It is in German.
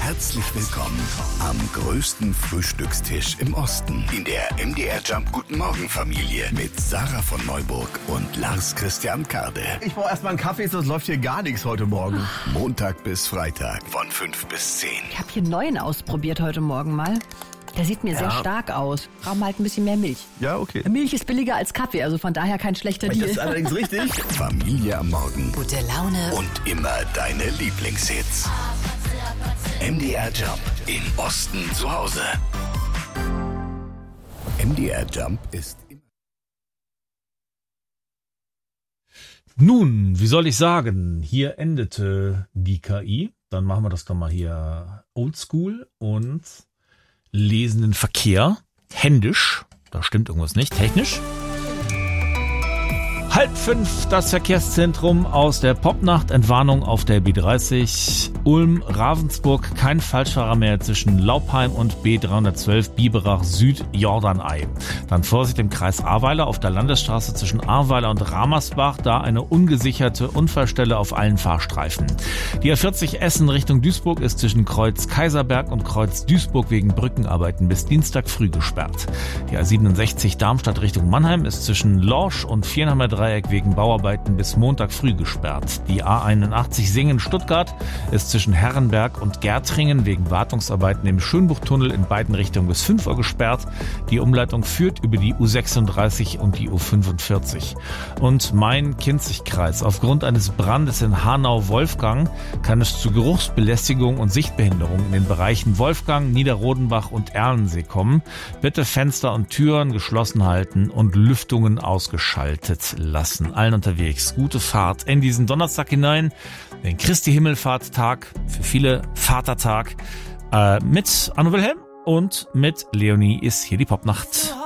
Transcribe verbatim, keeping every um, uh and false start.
Herzlich willkommen am größten Frühstückstisch im Osten in der M D R Jump Guten Morgen Familie mit Sarah von Neuburg und Lars Christian Karde. Ich brauche erstmal einen Kaffee, sonst läuft hier gar nichts heute Morgen. Montag bis Freitag von fünf bis zehn. Ich habe hier einen neuen ausprobiert heute Morgen mal. Der sieht mir ja. sehr stark aus. Brauchen halt ein bisschen mehr Milch. Ja, okay. Milch ist billiger als Kaffee, also von daher kein schlechter Deal. Das ist allerdings richtig. Familie am Morgen. Gute Laune. Und immer deine Lieblingshits. M D R Jump im Osten zu Hause. M D R Jump ist immer... Nun, wie soll ich sagen, hier endete die K I. Dann machen wir das doch mal hier oldschool und lesen den Verkehr händisch. Da stimmt irgendwas nicht. Technisch. Halb fünf, das Verkehrszentrum aus der Popnacht. Entwarnung auf der B dreißig. Ulm-Ravensburg, kein Falschfahrer mehr zwischen Laupheim und B dreihundertzwölf, Biberach Süd, Jordanei. Dann Vorsicht im Kreis Ahrweiler auf der Landesstraße zwischen Ahrweiler und Ramersbach, da eine ungesicherte Unfallstelle auf allen Fahrstreifen. Die A vierzig Essen Richtung Duisburg ist zwischen Kreuz Kaiserberg und Kreuz Duisburg wegen Brückenarbeiten bis Dienstag früh gesperrt. Die A siebenundsechzig Darmstadt Richtung Mannheim ist zwischen Lorsch und Viernheimer Dreieck wegen Bauarbeiten bis Montag früh gesperrt. Die A einundachtzig Singen-Stuttgart ist zwischen Herrenberg und Gärtringen wegen Wartungsarbeiten im Schönbuchtunnel in beiden Richtungen bis fünf Uhr gesperrt. Die Umleitung führt über die U sechsunddreißig und die U fünfundvierzig. Und Main-Kinzig-Kreis. Aufgrund eines Brandes in Hanau-Wolfgang kann es zu Geruchsbelästigung und Sichtbehinderung in den Bereichen Wolfgang, Niederrodenbach und Erlensee kommen. Bitte Fenster und Türen geschlossen halten und Lüftungen ausgeschaltet lassen. Allen unterwegs gute Fahrt in diesen Donnerstag hinein, den Christi-Himmelfahrt-Tag, für viele Vatertag, äh, mit Anno Wilhelm und mit Leonie ist hier die Popnacht.